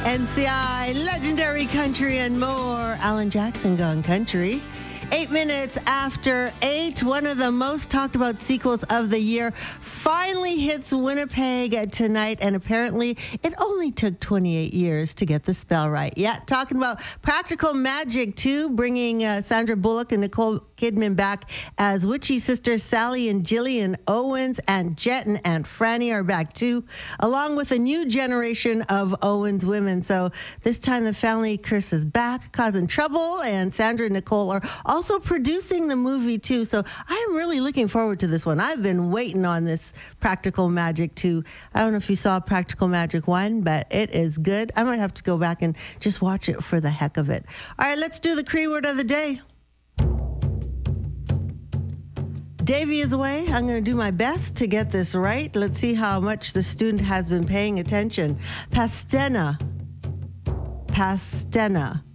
NCI, Legendary Country, and more. Alan Jackson Gone Country. 8 minutes after 8, one of the most talked about sequels of the year finally hits Winnipeg tonight, and apparently it only took 28 years to get the spell right. Yeah, talking about Practical Magic 2, bringing Sandra Bullock and Nicole Kidman back as witchy sisters Sally and Gillian Owens, and Jet and Aunt Franny are back too, along with a new generation of Owens women. So this time the family curse is back, causing trouble, and Sandra and Nicole are also producing the movie too. So I'm really looking forward to this one. I've been waiting on this Practical Magic 2. I don't know if you saw Practical Magic 1, but it is good. I might have to go back and just watch it for the heck of it. All right, let's do the Cree word of the day. Davey is away. I'm going to do my best to get this right. Let's see how much the student has been paying attention. Pastena. Pastena.